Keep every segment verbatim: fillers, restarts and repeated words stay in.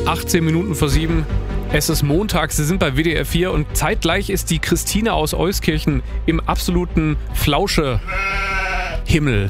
achtzehn Minuten vor sieben. Es ist Montag, Sie sind bei W D R vier und zeitgleich ist die Christina aus Euskirchen im absoluten Flausche-Himmel.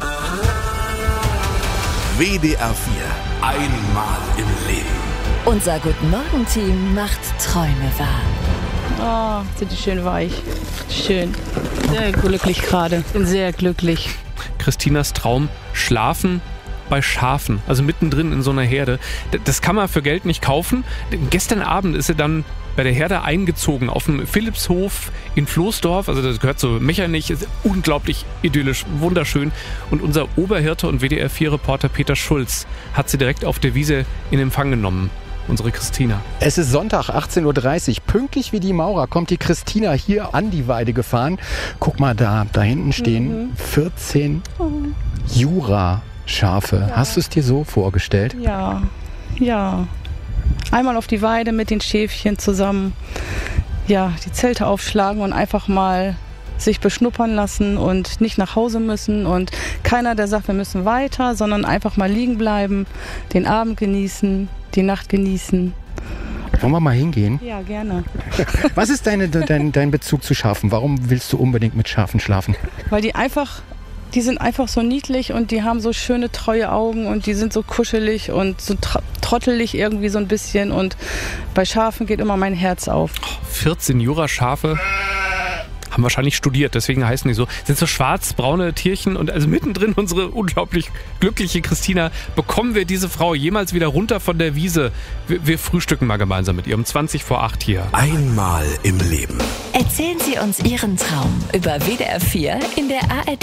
W D R vier. Einmal im Leben. Unser Guten-Morgen-Team macht Träume wahr. Oh, sind die schön weich. Schön. Sehr glücklich gerade. Bin sehr glücklich. Christinas Traum, schlafen bei Schafen, also mittendrin in so einer Herde. Das kann man für Geld nicht kaufen. Gestern Abend ist sie dann bei der Herde eingezogen auf dem Philippshof in Floßdorf. Also das gehört zu Mechernich, ist unglaublich idyllisch, wunderschön. Und unser Oberhirte und W D R vier Reporter Peter Schulz hat sie direkt auf der Wiese in Empfang genommen. Unsere Christina. Es ist Sonntag, achtzehn Uhr dreißig. Pünktlich wie die Maurer kommt die Christina hier an die Weide gefahren. Guck mal da, da hinten stehen mhm. vierzehn oh. Jura-Schafe. Ja. Hast du es dir so vorgestellt? Ja, ja. Einmal auf die Weide mit den Schäfchen zusammen. Ja, die Zelte aufschlagen und einfach mal sich beschnuppern lassen und nicht nach Hause müssen und keiner, der sagt, wir müssen weiter, sondern einfach mal liegen bleiben, den Abend genießen, die Nacht genießen. Wollen wir mal hingehen? Ja, gerne. Was ist deine, dein, dein Bezug zu Schafen? Warum willst du unbedingt mit Schafen schlafen? Weil die einfach, die sind einfach so niedlich und die haben so schöne, treue Augen und die sind so kuschelig und so tr- trottelig irgendwie so ein bisschen und bei Schafen geht immer mein Herz auf. vierzehn Jura-Schafe. Haben wahrscheinlich studiert, deswegen heißen die so. Sind so schwarz-braune Tierchen und also mittendrin unsere unglaublich glückliche Christina. Bekommen wir diese Frau jemals wieder runter von der Wiese? Wir, wir frühstücken mal gemeinsam mit ihr um zwanzig vor acht hier. Einmal im Leben. Erzählen Sie uns Ihren Traum über W D R vier in der A R D